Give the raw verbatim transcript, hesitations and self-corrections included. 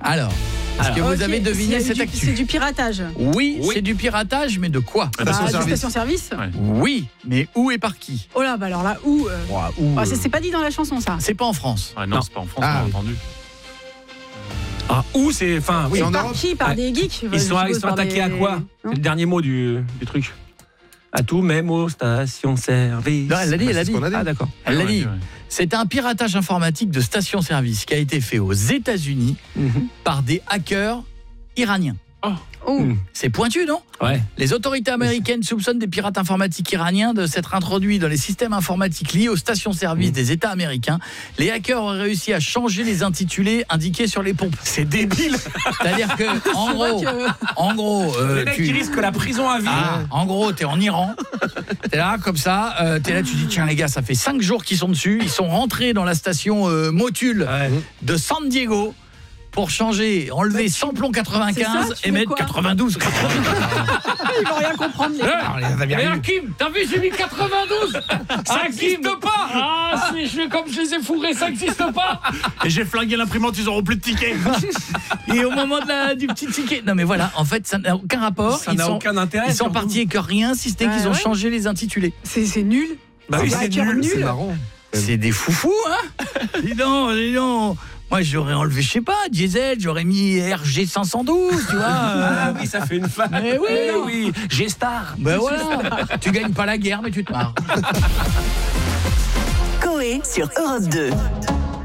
Alors, est-ce que Alors, vous ok, avez deviné c'est cette du- actu? C'est du piratage. Oui, Oui. c'est du piratage, mais de quoi? Bah, Station de service. station-service. Ouais. Oui, mais où et par qui? Oh là, bah alors là, où euh, Ouah, où, ah, euh, c'est c'est pas dit dans la chanson, ça. C'est pas en France. Ah, non, Non. c'est pas en France, Ah. on l'a entendu. Ah, où c'est. Enfin, oui. Et en par Europe. qui? Par Ouais. des geeks. Ils je sont, ils suppose, sont par attaqués des- à quoi? Non. C'est le dernier mot du, du truc. À tout, même aux stations-service. Non, elle l'a dit, elle l'a C'est ce dit. qu'on a dit. Ah, d'accord. Elle l'a Ouais, dit. ouais. C'est un piratage informatique de station-service qui a été fait aux États-Unis Mhm. par des hackers iraniens. Oh. Mm. C'est pointu, non? Ouais. Les autorités américaines soupçonnent des pirates informatiques iraniens de s'être introduits dans les systèmes informatiques liés aux stations-service des États américains. Les hackers ont réussi à changer les intitulés indiqués sur les pompes. C'est débile. C'est-à-dire que, en C'est vrai gros, que- en gros, euh, Les mecs tu- qui risquent la prison à vie. Ah, en gros, t'es en Iran, t'es là comme ça, euh, t'es là, tu dis tiens les gars, ça fait cinq jours qu'ils sont dessus, ils sont rentrés dans la station euh, Motul Ouais. de San Diego pour changer, enlever cent plomb quatre-vingt-quinze C'est ça, tu et fais mettre quoi quatre-vingt-douze. Ils vont rien comprendre. Les... Mais Hakim, t'as vu, j'ai mis quatre-vingt-douze. Ça n'existe pas. Ah, c'est- je, comme je les ai fourrés, ça n'existe pas. Et j'ai flingué l'imprimante, ils auront plus de tickets. Et au moment de la, du petit ticket, non mais voilà, en fait, ça n'a aucun rapport. Ça Ils n'a sont- aucun intérêt. Ils sont surtout. partis avec rien, si ce n'est Ouais, qu'ils ont ouais. changé les intitulés. C'est c'est nul. Bah oui, Bah, c'est hacker nul. nul. C'est marrant. C'est des foufous, hein. Dis donc, dis donc. Moi, j'aurais enlevé, je sais pas, diesel, j'aurais mis R G cinq cent douze, tu vois. Ah euh. oui, ça fait une fan. Mais oui. Eh oui. G-Star. Ben voilà. Tu gagnes pas la guerre, mais tu te marres. Coé sur Europe deux.